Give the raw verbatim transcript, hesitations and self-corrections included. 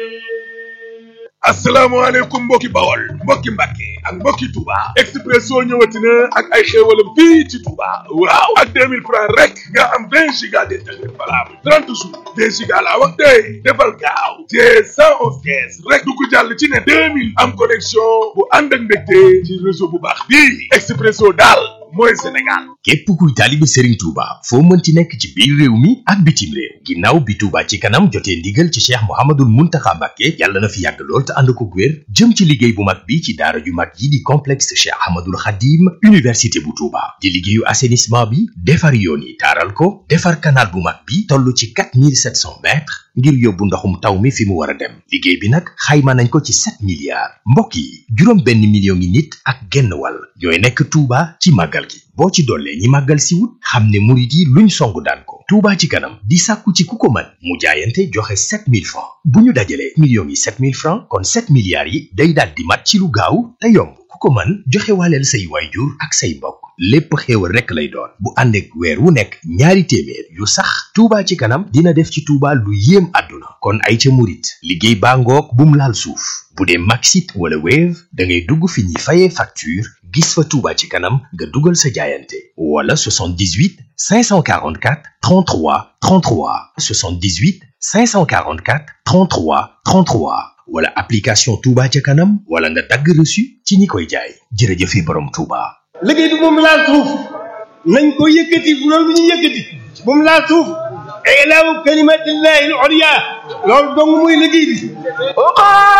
asalaamaaleykum mbokki Bawol mbokki Mbàkke ak mbokki Touba Expresso ñëwati na ak ay xéewalam fii ci Touba waaw ak deux mille francs rek nga am vingt giga d'internet valable trente jours vingt giga laa wax tey defal gaaw te cent onze caisse rek du ko jàll ci ne deux mille am connexion bu ànd ak mbégte ci réseau bu baax bii Expresso daal mooy Sénégal. képp kuy taalibe Serigne Touba foo mënti nekk ci biir réew mi ak bitim réew ginnaaw bi Touba ci kanam jotee ndigal ci Cheikh Mouhamadoul Mountakha Mbacké yàlla na fi yàgg lool te ànd ko wér jëm ci liggéey bu mag bi ci daara ju mag yi di complexe Cheikh Ahmadoul Khadim université bu Touba di liggéeyu assainissement bi defar yoon yi taaral ko defar canal bu mag bi toll ci quatre mille sept cents mètres ngir yóbbu ndoxum taw mi fi mu war a dem liggéey bi nag xayma nañ ko ci sept milliards mbokk yi juróom benn million ngi nit ak genn wàll ñooy nekk Touba ci màggal gi boo ci dollee ñi màggal si wut xam ne murit yi luñ songu daan ko Touba ci kanam di sàkku ci ku ko mën mu jaayante joxe sept mille francs bu ñu dajalee millions yi sept mille francs kon sept milliards yi day daal di mat ci lu gaaw te yomb ku ko mën joxe waaleel say waayjur ak say mbokk lépp xéewal rekk lay doon bu ànd ak weer wu nekk ñaari téeméer yu sax Touba ci kanam dina def ci Touba lu yéem àdduna kon ay ca murit liggéey baa ngoog bum laal suuf bu dee Maxit wala Wave da ngay dugg fi ñuy fayee facture gis fa Touba ci kanam nga dugal sa jaayante wala soixante-dix-huit cinq cent quarante-quatre trente-trois trente-trois soixante-dix-huit cinq cent quarante-quatre trente-trois trente-trois wala application Touba ca kanam wala nga dagg reçu ci ñi koy jaay jërëjëfe borom Touba. liggéey bi moom laal suuf nañ ko yëkkati bu loolu lu ñu yëkkati moom laal suuf ilaahu kalimatillahi al-ulya loolu dong muy liggéey bi